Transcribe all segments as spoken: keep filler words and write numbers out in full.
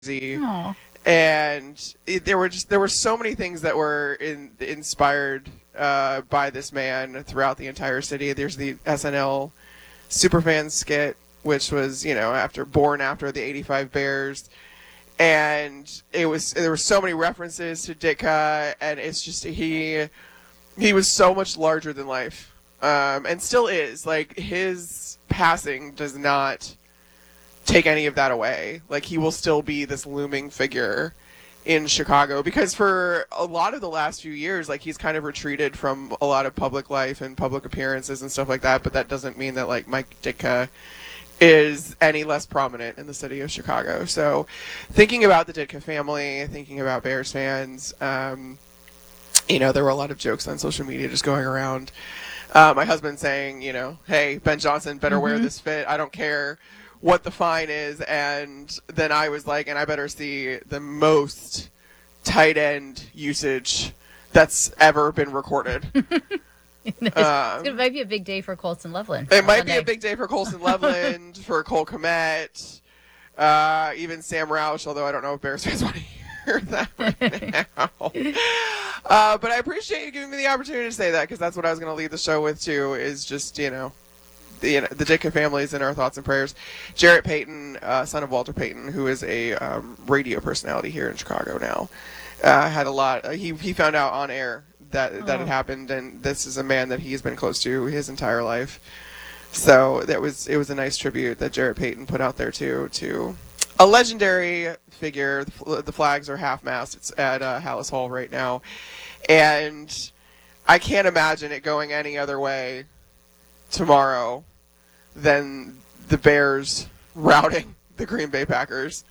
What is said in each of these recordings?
Aw. and it, there were just there were so many things that were in, inspired uh, by this man throughout the entire city. There's the S N L Superfan skit, which was you know after born after the eighty-five Bears, and it was there were so many references to Ditka, and it's just he he was so much larger than life, um, and still is. Like his passing does not take any of that away. Like he will still be this looming figure in Chicago because for a lot of the last few years, like he's kind of retreated from a lot of public life and public appearances and stuff like that. But that doesn't mean that like Mike Ditka is any less prominent in the city of Chicago. So thinking about the Ditka family, thinking about Bears fans, um, you know, there were a lot of jokes on social media just going around. Uh, my husband saying, you know, hey, Ben Johnson better mm-hmm. wear this fit. I don't care what the fine is. And then I was like, and I better see the most tight end usage that's ever been recorded. um, it might be a big day for Colson Loveland. It might Sunday. be a big day for Colson Loveland, for Cole Kmet, uh, even Sam Roush, although I don't know if Bears fans want to hear that right now. Uh, but I appreciate you giving me the opportunity to say that because that's what I was going to lead the show with too, is just, you know, the, you know, the Ditka families in our thoughts and prayers. Jarrett Payton, uh, son of Walter Payton, who is a um, radio personality here in Chicago now, uh, had a lot. Uh, he he found out on air that oh. that had happened, and this is a man that he's been close to his entire life. So that was it was a nice tribute that Jarrett Payton put out there too to a legendary figure. The flags are half-mast. It's at uh, Hallis Hall right now, and I can't imagine it going any other way tomorrow than the Bears routing the Green Bay Packers.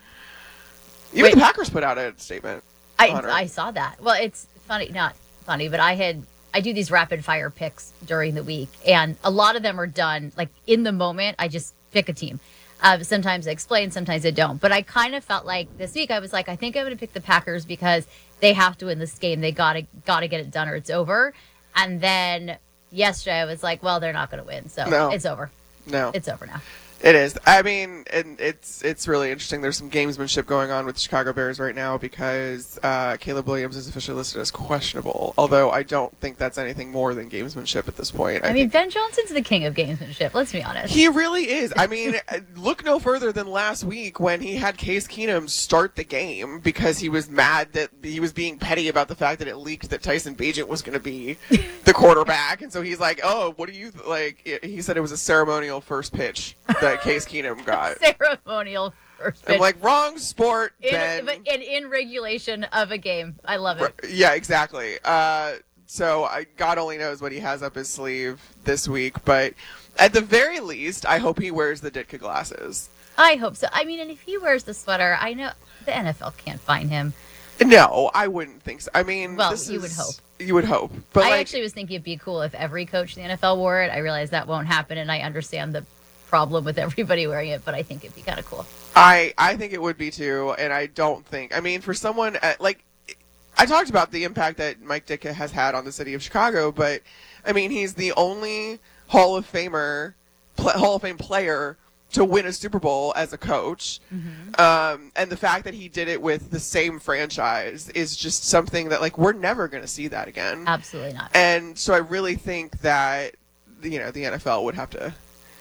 Even Wait, the Packers put out a statement. I I saw that. Well, it's funny, not funny, but I had I do these rapid fire picks during the week, and a lot of them are done like in the moment. I just pick a team. Uh, sometimes I explain, sometimes I don't. But I kind of felt like this week I was like, I think I'm going to pick the Packers because they have to win this game. They gotta gotta get it done or it's over. And then yesterday I was like, well, they're not going to win, so no. it's over. No, it's over now. It is. I mean, and it's it's really interesting. There's some gamesmanship going on with the Chicago Bears right now because uh, Caleb Williams is officially listed as questionable, although I don't think that's anything more than gamesmanship at this point. I, I mean, Ben Johnson's the king of gamesmanship, let's be honest. He really is. I mean, look no further than last week when he had Case Keenum start the game because he was mad that he was being petty about the fact that it leaked that Tyson Bagent was going to be the quarterback. And so he's like, oh, what do you, th-? like, he said it was a ceremonial first pitch that Case Keenum got. Ceremonial first pitch. I'm like, wrong sport, in, Ben. But in, in regulation of a game. I love it. Yeah, exactly. Uh, so I, God only knows what he has up his sleeve this week. But at the very least, I hope he wears the Ditka glasses. I hope so. I mean, and if he wears the sweater, I know the N F L can't find him. No, I wouldn't think so. I mean, well, this you is, would hope. You would hope. But I like, actually was thinking it'd be cool if every coach in the N F L wore it. I realize that won't happen, and I understand the problem with everybody wearing it, but I think it'd be kind of cool. I, I think it would be too, and I don't think, I mean, for someone, at, like, I talked about the impact that Mike Ditka has had on the city of Chicago, but, I mean, he's the only Hall of Famer, pl- Hall of Fame player to win a Super Bowl as a coach, mm-hmm. um, and the fact that he did it with the same franchise is just something that, like, we're never going to see that again. Absolutely not. And so I really think that, you know, the N F L would have to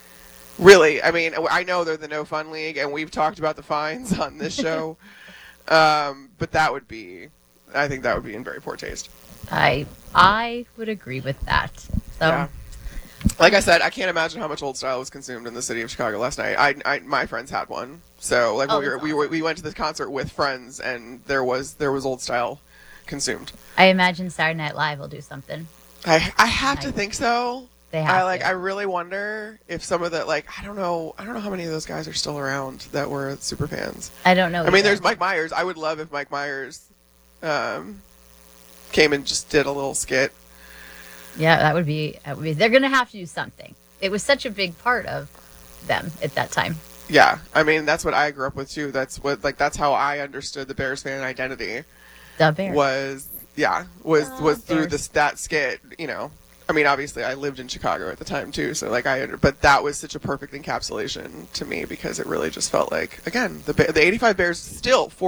really, I mean, I know they're the no fun league, and we've talked about the fines on this show, um, but that would be, I think that would be in very poor taste. I I would agree with that. So, yeah. Like I said, I can't imagine how much Old Style was consumed in the city of Chicago last night. I, I my friends had one, so like oh, we were, awesome. we were, we went to this concert with friends, and there was there was Old Style consumed. I imagine Saturday Night Live will do something. I I have I, to think so. They have I like. to. I really wonder if some of the like. I don't know. I don't know how many of those guys are still around that were super fans. I don't know. I either. mean, there's Mike Myers. I would love if Mike Myers um, came and just did a little skit. Yeah, that would be. That would be. They're gonna have to do something. It was such a big part of them at that time. Yeah, I mean that's what I grew up with too. That's what like that's how I understood the Bears fan identity. The Bears was yeah was the was through Bears. this that skit. You know. I mean, obviously, I lived in Chicago at the time too, so like I, but that was such a perfect encapsulation to me because it really just felt like, again, the the eighty-five Bears still